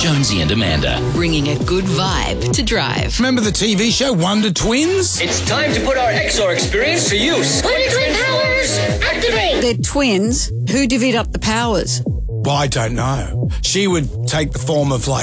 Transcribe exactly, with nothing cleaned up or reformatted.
Jonesy and Amanda. Bringing a good vibe to drive. Remember the T V show Wonder Twins? It's time to put our X R experience to use. Wonder Twin powers, activate! They're twins. Who divvied up the powers? Well, I don't know. She would take the form of like